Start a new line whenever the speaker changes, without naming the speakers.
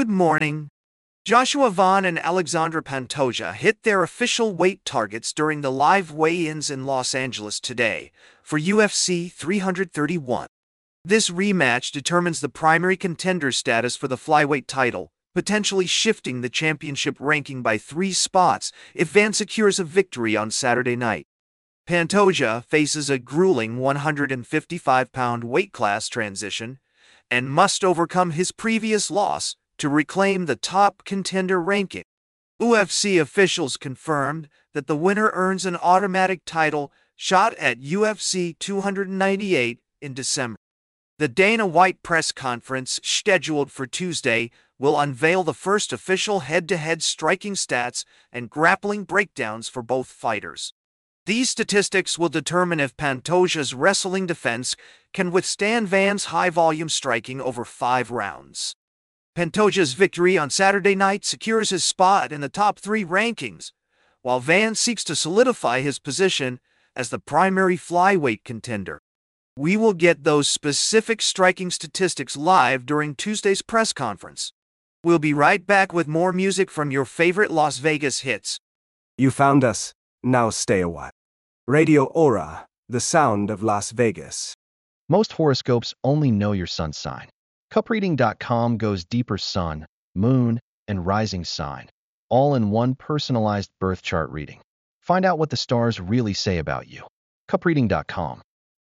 morning. Joshua Vaughn and Alexandra Pantoja hit their official weight targets during the live weigh-ins in Los Angeles today for UFC 331. This rematch determines the primary contender status for the flyweight title, potentially shifting the championship ranking by 3 spots if Vaughn secures a victory on Saturday night. Pantoja faces a grueling 155-pound weight class transition and must overcome his previous loss to reclaim the top contender ranking. UFC officials confirmed that the winner earns an automatic title shot at UFC 298 in December. The Dana White press conference, scheduled for Tuesday, will unveil the first official head-to-head striking stats and grappling breakdowns for both fighters. These statistics will determine if Pantoja's wrestling defense can withstand Vaughn's high-volume striking over 5 rounds. Pantoja's victory on Saturday night secures his spot in the top 3 rankings, while Vaughn seeks to solidify his position as the primary flyweight contender. We will get those specific striking statistics live during Tuesday's press conference. We'll be right back with more music from your favorite Las Vegas hits.
You found us. Now stay a while. Radio Aura, the sound of Las Vegas.
Most horoscopes only know your sun sign. Cupreading.com goes deeper sun, moon, and rising sign, all in one personalized birth chart reading. Find out what the stars really say about you. Cupreading.com.